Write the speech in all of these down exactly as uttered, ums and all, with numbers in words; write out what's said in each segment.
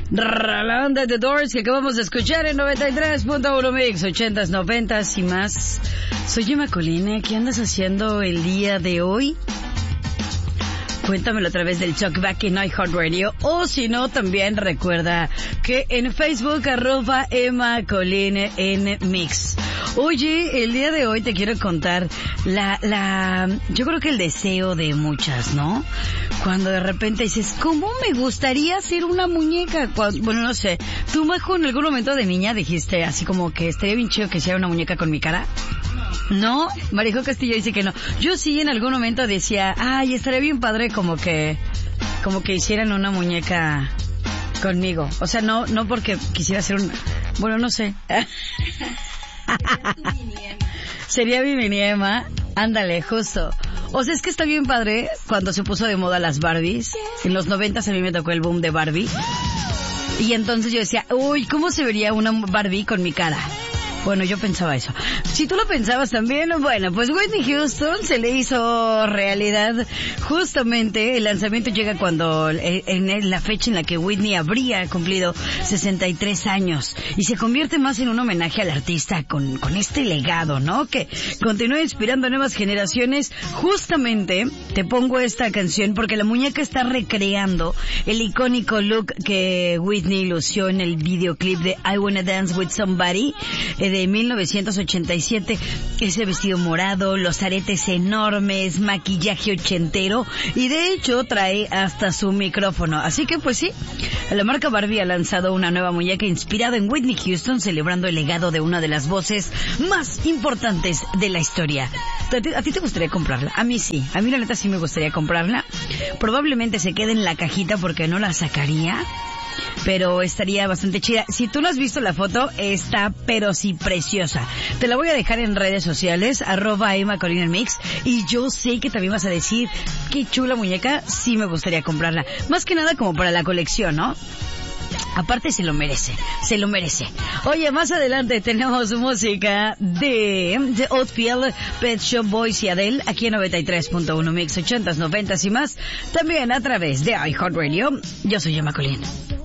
Rolón de The Doors que acabamos de escuchar en noventa y tres punto uno Mix, ochentas, noventas y más. Soy Emma Colina. ¿Qué andas haciendo el día de hoy? Cuéntamelo a través del Talkback en iHeartRadio, o si no, también recuerda que en Facebook, arroba Emma Colina en Mix. Oye, el día de hoy te quiero contar la, la, yo creo que el deseo de muchas, ¿no? Cuando de repente dices, ¿cómo me gustaría ser una muñeca? Cuando, bueno, no sé, ¿tú, Majo, en algún momento de niña dijiste así como que estaría bien chido que hiciera una muñeca con mi cara? ¿No? Marijo Castillo dice que no. Yo sí en algún momento decía, ay, estaría bien padre como que, como que hicieran una muñeca conmigo. O sea, no, no porque quisiera hacer un, bueno, no sé. Sería mi mini Emma. Ándale, justo. O sea, es que está bien padre cuando se puso de moda las Barbies. En los noventas a mí me tocó el boom de Barbie. Y entonces yo decía, uy, ¿cómo se vería una Barbie con mi cara? Bueno, yo pensaba eso. Si tú lo pensabas también, bueno, pues Whitney Houston se le hizo realidad. Justamente el lanzamiento llega cuando, en la fecha en la que Whitney habría cumplido sesenta y tres años. Y se convierte más en un homenaje al artista con, con este legado, ¿no? Que continúa inspirando a nuevas generaciones. Justamente te pongo esta canción porque la muñeca está recreando el icónico look que Whitney lució en el videoclip de I Wanna Dance With Somebody, de mil novecientos ochenta y siete, ese vestido morado, los aretes enormes, maquillaje ochentero, y de hecho trae hasta su micrófono. Así que pues sí, la marca Barbie ha lanzado una nueva muñeca inspirada en Whitney Houston, celebrando el legado de una de las voces más importantes de la historia. ¿A ti, a ti te gustaría comprarla? A mí sí, a mí la neta sí me gustaría comprarla. Probablemente se quede en la cajita porque no la sacaría, pero estaría bastante chida. Si tú no has visto la foto, está pero sí preciosa. Te la voy a dejar en redes sociales, arroba Emma Colina Mix, y yo sé que también vas a decir, qué chula muñeca, sí me gustaría comprarla. Más que nada como para la colección, ¿no? Aparte se lo merece, se lo merece. Oye, más adelante tenemos música de The Outfield, Pet Shop Boys y Adele, aquí en noventa y tres punto uno Mix, ochentas, noventas y más, también a través de iHeartRadio. Yo soy Emma Colina.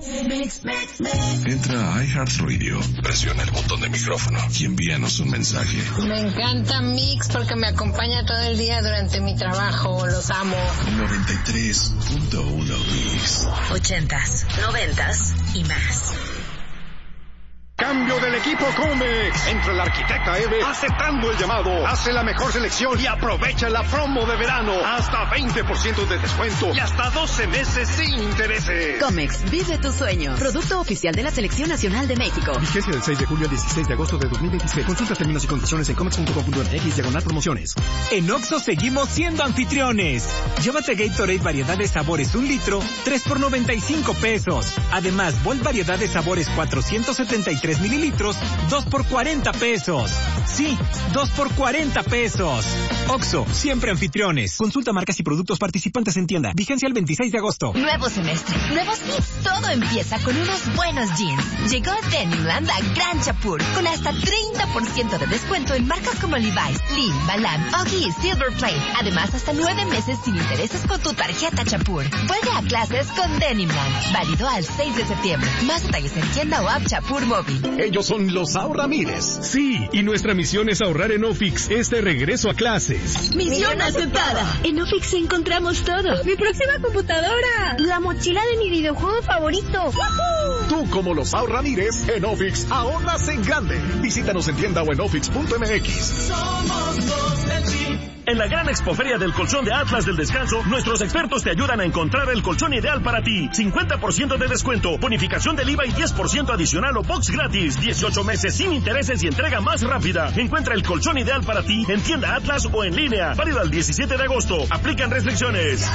Entra a iHeartRadio, presiona el botón de micrófono y envíanos un mensaje. Me encanta Mix porque me acompaña todo el día durante mi trabajo, los amo. noventa y tres punto uno Mix. Ochentas, noventas y más. Cambio del equipo Comex. Entra la arquitecta Eve aceptando el llamado. Hace la mejor selección y aprovecha la promo de verano. Hasta veinte por ciento de descuento y hasta doce meses sin intereses. Comex, vive tu sueño. Producto oficial de la Selección Nacional de México. Vigencia del seis de julio al dieciséis de agosto de dos mil veintiséis. Consulta términos y condiciones en comex punto com punto m x diagonal promociones. En Oxxo seguimos siendo anfitriones. Llévate Gatorade variedad de sabores un litro, tres por noventa y cinco pesos. Además, Volt variedad de sabores cuatrocientos setenta y tres mililitros, dos por cuarenta pesos. Sí, dos por cuarenta pesos. Oxxo, siempre anfitriones. Consulta marcas y productos participantes en tienda. Vigencia el veintiséis de agosto. Nuevo semestre, nuevos hits. Todo empieza con unos buenos jeans. Llegó Denimland a Gran Chapur con hasta treinta por ciento de descuento en marcas como Levi's, Lee, Balam, Oggy y Silver Plate. Además, hasta nueve meses sin intereses con tu tarjeta Chapur. Vuelve a clases con Denimland. Válido al seis de septiembre. Más detalles en tienda o app Chapur móvil. Ellos son los Ahorramires. Sí, y nuestra misión es ahorrar en Ofix este regreso a clases. Misión aceptada. En Ofix encontramos todo. Mi próxima computadora. La mochila de mi videojuego favorito. ¡Woohoo! Tú, como los Ahorramires, en Ofix ahorras en grande. Visítanos en tienda o en ofix punto m x. Somos los del Chip. En la gran expoferia del colchón de Atlas del Descanso, nuestros expertos te ayudan a encontrar el colchón ideal para ti. cincuenta por ciento de descuento, bonificación del I V A y diez por ciento adicional o box gratis. dieciocho meses sin intereses y entrega más rápida. Encuentra el colchón ideal para ti en tienda Atlas o en línea. Válido al diecisiete de agosto. Aplican restricciones.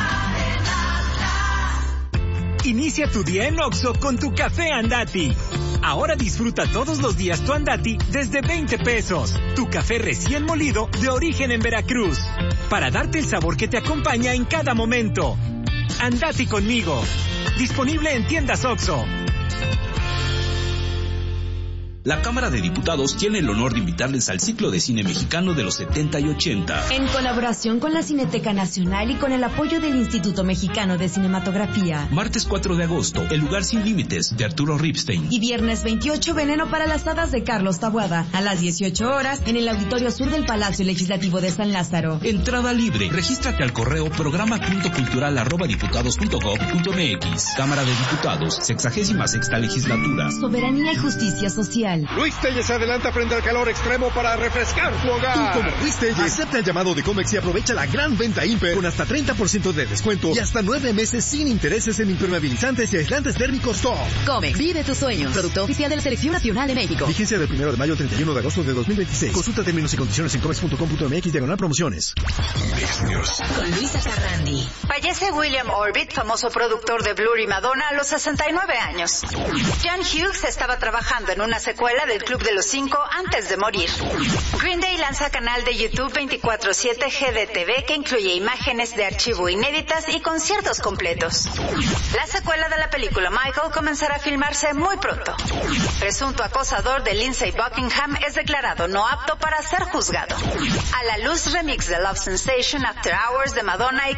Inicia tu día en Oxxo con tu café Andati. Ahora disfruta todos los días tu Andati desde veinte pesos. Tu café recién molido de origen en Veracruz. Para darte el sabor que te acompaña en cada momento. Andati conmigo. Disponible en tiendas Oxxo. La Cámara de Diputados tiene el honor de invitarles al ciclo de cine mexicano de los setenta y ochenta. En colaboración con la Cineteca Nacional y con el apoyo del Instituto Mexicano de Cinematografía. Martes cuatro de agosto, El lugar sin límites, de Arturo Ripstein. Y viernes veintiocho, Veneno para las hadas, de Carlos Taboada, a las dieciocho horas, en el Auditorio Sur del Palacio Legislativo de San Lázaro. Entrada libre. Regístrate al correo programa punto cultural arroba diputados punto gob punto mx. Cámara de Diputados, sexagésima sexta legislatura. Soberanía y justicia social. Luis Telles se adelanta frente al calor extremo para refrescar tu hogar. Tú, como Luis Telles, acepta el llamado de Comex y aprovecha la gran venta Imper con hasta treinta por ciento de descuento y hasta nueve meses sin intereses en impermeabilizantes y aislantes térmicos Top. Comex, vive tus sueños. Producto oficial de la Selección Nacional de México. Vigencia del primero de mayo al treinta y uno de agosto de dos mil veintiséis. Consulta términos y condiciones en comex punto com punto mx diagonal promociones. Mix News. Con Luisa Carrandi. Fallece William Orbit, famoso productor de Blur y Madonna, a los sesenta y nueve años. John Hughes estaba trabajando en una secuela del Club de los Cinco antes de morir. Green Day lanza canal de YouTube veinticuatro siete G D T V que incluye imágenes de archivo inéditas y conciertos completos. La secuela de la película Michael comenzará a filmarse muy pronto. Presunto acosador de Lindsey Buckingham es declarado no apto para ser juzgado. A la luz remix de Love Sensation After Hours de Madonna y